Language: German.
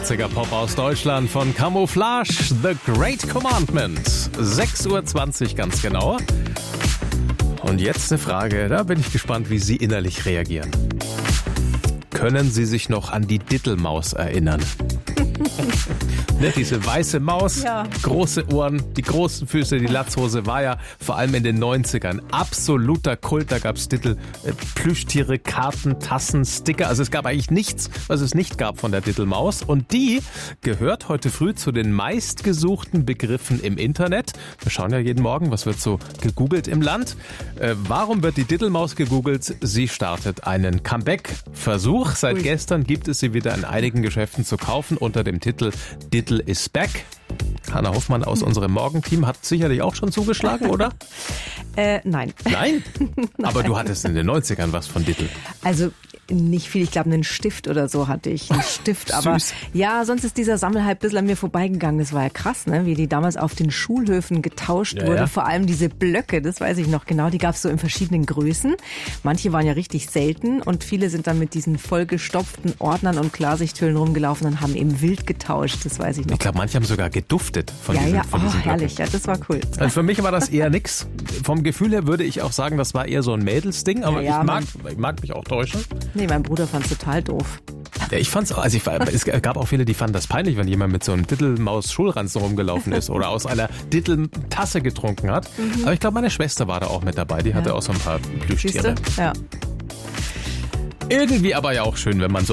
80er Pop aus Deutschland von Camouflage, The Great Commandment. 6:20 Uhr ganz genau. Und jetzt eine Frage, da bin ich gespannt, wie Sie innerlich reagieren. Können Sie sich noch an die Dittelmaus erinnern? Ne, diese weiße Maus, ja. Große Ohren, die großen Füße, die Latzhose war ja vor allem in den 90ern absoluter Kult. Da gab es Dittel, Plüschtiere, Karten, Tassen, Sticker. Also es gab eigentlich nichts, was es nicht gab von der Dittelmaus. Und die gehört heute früh zu den meistgesuchten Begriffen im Internet. Wir schauen ja jeden Morgen, was wird so gegoogelt im Land. Warum wird die Dittelmaus gegoogelt? Sie startet einen Comeback-Versuch. Seit gestern gibt es sie wieder in einigen Geschäften zu kaufen unter dem Titel Dittel is back. Hanna Hoffmann aus unserem Morgenteam hat sicherlich auch schon zugeschlagen, oder? Nein. Nein? Aber du hattest in den 90ern was von Dittel. Also nicht viel, ich glaube einen Stift oder so hatte ich. Einen Stift, aber ja, sonst ist dieser Sammelhype ein bisschen an mir vorbeigegangen. Das war ja krass, ne? Wie die damals auf den Schulhöfen getauscht wurde. Ja. Vor allem diese Blöcke, das weiß ich noch genau, die gab es so in verschiedenen Größen. Manche waren ja richtig selten und viele sind dann mit diesen vollgestopften Ordnern und Klarsichthüllen rumgelaufen und haben eben wild getauscht, das weiß ich noch. Ich glaube, manche haben sogar geduftet von diesen Blöcken. Herrlich, ja, das war cool. Also für mich war das eher nix. Vom Gefühl her würde ich auch sagen, das war eher so ein Mädelsding, aber ich mag mich auch täuschen. Nee, mein Bruder fand es total doof. Ja, ich fand's auch, also es gab auch viele, die fanden das peinlich, wenn jemand mit so einem Dittelmaus-Schulranzen rumgelaufen ist oder aus einer Ditteltasse getrunken hat. Aber ich glaube, meine Schwester war da auch mit dabei, die hatte auch so ein paar Plüschtiere. Ja. Irgendwie aber ja auch schön, wenn man so